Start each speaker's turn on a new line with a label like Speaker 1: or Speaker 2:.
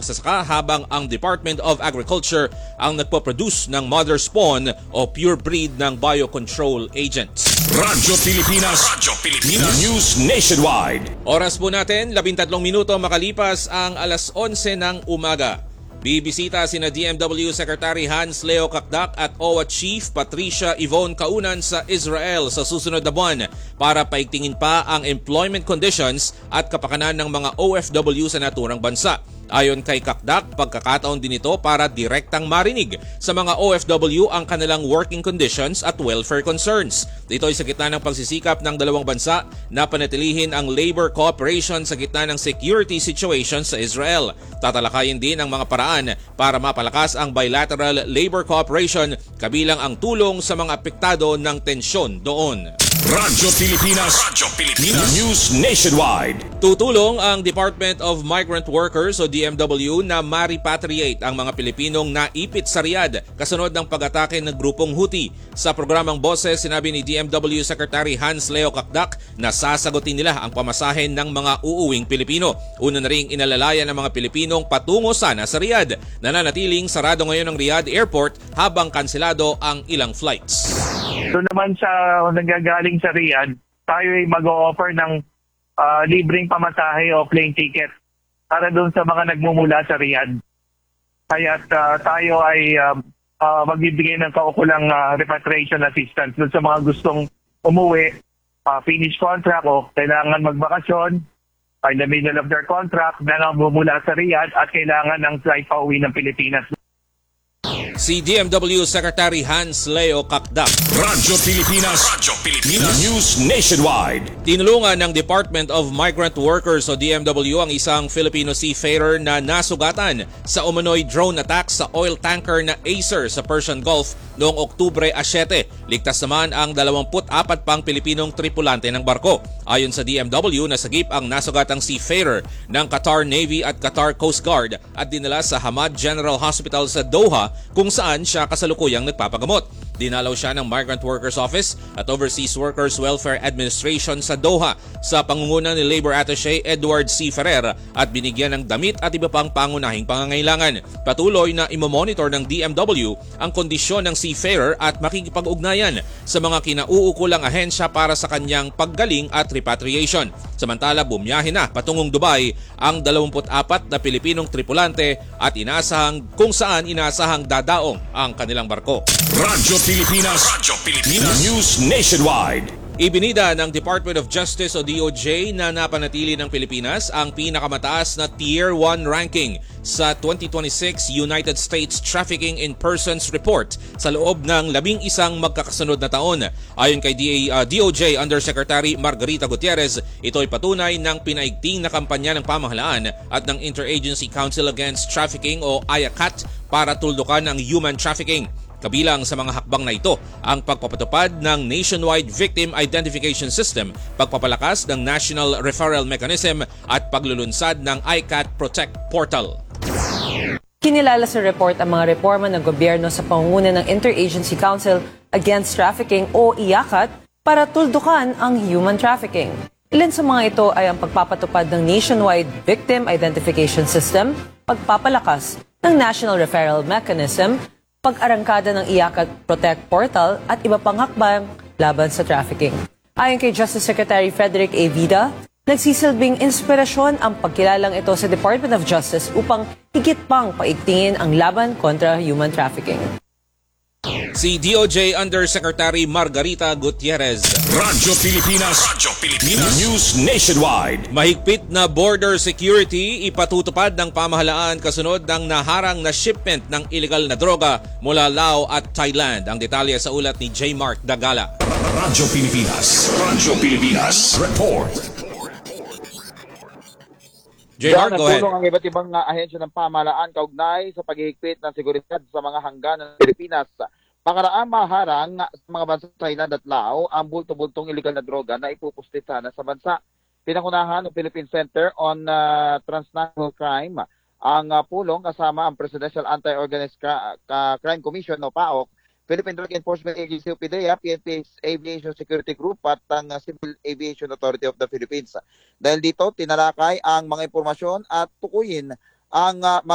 Speaker 1: magsasaka habang ang Department of Agriculture ang nagpo-produce ng mother spawn o pure breed ng biocontrol agents.
Speaker 2: Radyo Pilipinas News Nationwide.
Speaker 1: Oras po natin, 13 minuto makalipas ang alas 11 ng umaga. Bibisita sina DMW Secretary Hans Leo Kakdak at OWA Chief Patricia Yvonne Kaunan sa Israel sa susunod na buwan para paigtingin pa ang employment conditions at kapakanan ng mga OFW sa naturang bansa. Ayon kay Kakdak, pagkakataon din ito para direktang marinig sa mga OFW ang kanilang working conditions at welfare concerns. Dito ay sa gitna ng pagsisikap ng dalawang bansa na panatilihin ang labor cooperation sa gitna ng security situation sa Israel. Tatalakayin din ang mga paraan para mapalakas ang bilateral labor cooperation kabilang ang tulong sa mga apektado ng tensyon doon.
Speaker 2: Radyo Pilipinas News Nationwide.
Speaker 1: Tutulong ang Department of Migrant Workers o DMW na ma-repatriate ang mga Pilipinong naipit sa Riyadh kasunod ng pag-atake ng grupong Houthi. Sa programang Boses, sinabi ni DMW Secretary Hans Leo Kakdak na sasagutin nila ang pamasahe ng mga uuwing Pilipino. Una na ring inalalaya ng mga Pilipinong patungo sana sa Riyadh. Nananatiling sarado ngayon ang Riyadh Airport habang kanselado ang ilang flights.
Speaker 3: Doon naman sa nanggagaling sa Riyadh, tayo ay mag-o-offer ng libreng pamasahe o plane ticket para doon sa mga nagmumula sa Riyadh. Kaya tayo ay magbibigay ng kaukulang repatriation assistance doon sa mga gustong umuwi, finish contract o kailangan magbakasyon, in the middle of their contract, na nagmumula sa Riyadh at kailangan ng flight pa uwi ng Pilipinas.
Speaker 1: Si DMW Secretary Hans Leo Kakdak.
Speaker 2: Radyo Pilipinas News Nationwide.
Speaker 1: Tinulungan ng Department of Migrant Workers o DMW ang isang Filipino seafarer na nasugatan sa umano'y drone attack sa oil tanker na Acer sa Persian Gulf noong Oktubre 7. Ligtas naman ang 24 pang Pilipinong tripulante ng barko. Ayon sa DMW, nasagip ang nasugatang seafarer ng Qatar Navy at Qatar Coast Guard at dinala sa Hamad General Hospital sa Doha kung saan siya kasalukuyang nagpapagamot. Dinalaw siya ng Migrant Workers Office at Overseas Workers Welfare Administration sa Doha sa pangunguna ni Labor Attaché Edward C. Ferrer at binigyan ng damit at iba pang pangunahing pangangailangan. Patuloy na imomonitor ng DMW ang kondisyon ng seafarer at makikipag-ugnayan sa mga kinauukulang ahensya para sa kanyang paggaling at repatriation. Samantala, bumiyahe na patungong Dubai ang 24 na Pilipinong tripulante at kung saan inasahang dadaong ang kanilang barko.
Speaker 2: Radyo Pilipinas News Nationwide.
Speaker 1: Ibinida ng Department of Justice o DOJ na napanatili ng Pilipinas ang pinakamataas na Tier 1 ranking sa 2026 United States Trafficking in Persons Report sa loob ng 11 magkakasunod na taon. Ayon kay DOJ Undersecretary Margarita Gutierrez, ito ay patunay ng pinaigting na kampanya ng pamahalaan at ng Interagency Council Against Trafficking o IACAT para tuldukan ang human trafficking. Kabilang sa mga hakbang na ito ang pagpapatupad ng Nationwide Victim Identification System, pagpapalakas ng National Referral Mechanism at paglulunsad ng ICAT Protect Portal.
Speaker 4: Kinilala sa report ang mga reforma ng gobyerno sa pangunguna ng Interagency Council Against Trafficking o IACAT para tuldukan ang human trafficking. Ilan sa mga ito ay ang pagpapatupad ng Nationwide Victim Identification System, pagpapalakas ng National Referral Mechanism, pag-arangkada ng IACAT Protect Portal at iba pang hakbang laban sa trafficking. Ayon kay Justice Secretary Frederick A. Vida, nagsisilbing inspirasyon ang pagkilalang ito sa Department of Justice upang higit pang paigtingin ang laban kontra human trafficking.
Speaker 1: Si DOJ Undersecretary Margarita Gutierrez.
Speaker 2: Radyo Pilipinas News Nationwide.
Speaker 1: Mahigpit na border security ipatutupad ng pamahalaan kasunod ng naharang na shipment ng illegal na droga mula Lao at Thailand. Ang detalye sa ulat ni J. Mark Dagala.
Speaker 2: Radyo Pilipinas Report.
Speaker 1: J. Mark, go ahead.
Speaker 5: Natulong ang iba't ibang ahensya ng pamahalaan kaugnay sa paghihigpit ng seguridad sa mga hangganan ng Pilipinas. Makaraang maharang sa mga bansa sa Thailand at Lao ang bulto-bultong illegal na droga na ipupustita na sa bansa. Pinangunahan ng Philippine Center on Transnational Crime ang pulong kasama ang Presidential Anti-Organized Crime Commission o PAOC, Philippine Drug Enforcement Agency o PDEA, PNP Aviation Security Group at ang Civil Aviation Authority of the Philippines. Dahil dito, tinalakay ang mga impormasyon at tukuyin ang